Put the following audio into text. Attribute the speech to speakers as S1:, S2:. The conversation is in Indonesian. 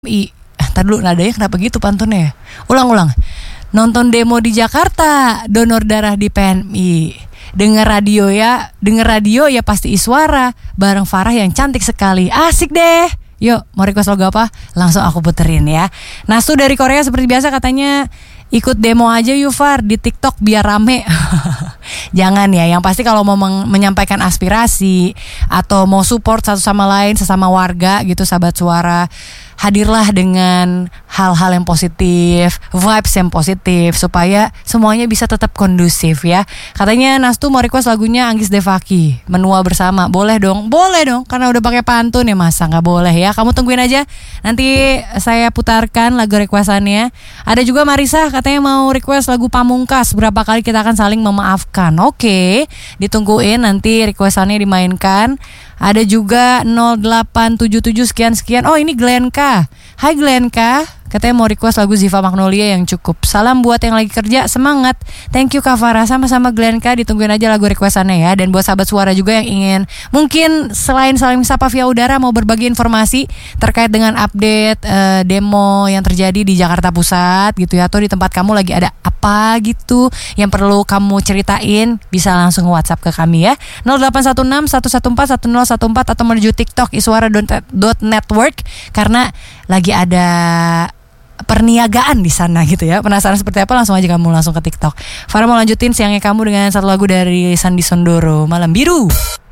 S1: Ntar dulu nadanya kenapa gitu pantunnya ya? Ulang. Nonton demo di Jakarta, donor darah di PMI. Dengar radio ya pasti Iswara bareng Farah yang cantik sekali. Asik deh. Yuk, mau request lagu apa? Langsung aku puterin ya. Nasu dari Korea seperti biasa katanya ikut demo aja yuk Far di TikTok biar rame. Jangan ya, yang pasti kalau mau menyampaikan aspirasi atau mau support satu sama lain, sesama warga gitu, sahabat suara, hadirlah dengan hal-hal yang positif, vibes yang positif, supaya semuanya bisa tetap kondusif ya. Katanya Nastu mau request lagunya Anggis Devaki, Menua Bersama. Boleh dong, karena udah pakai pantun ya, masa nggak boleh ya. Kamu tungguin aja, nanti saya putarkan lagu requestannya. Ada juga Marisa katanya mau request lagu Pamungkas, Berapa Kali Kita Akan Saling Memaafkan. Oke, ditungguin nanti requestannya dimainkan. Ada juga 0877 sekian. Oh, ini Glenka. Hai Glenka, katanya mau request lagu Ziva Magnolia yang cukup. Salam buat yang lagi kerja, semangat. Thank you Kak Farah, sama-sama Glenka. Ditungguin aja lagu requestannya ya. Dan buat sahabat suara juga yang ingin mungkin selain saling sapa via udara mau berbagi informasi terkait dengan update demo yang terjadi di Jakarta Pusat gitu ya, atau di tempat kamu lagi ada apa gitu yang perlu kamu ceritain, bisa langsung WhatsApp ke kami ya. 0816 114 1014 atau menuju TikTok iswara.network karena lagi ada perniagaan di sana gitu ya. Penasaran seperti apa? Langsung aja kamu langsung ke TikTok. Farah mau lanjutin siangnya kamu dengan satu lagu dari Sandi Sondoro, Malam Biru.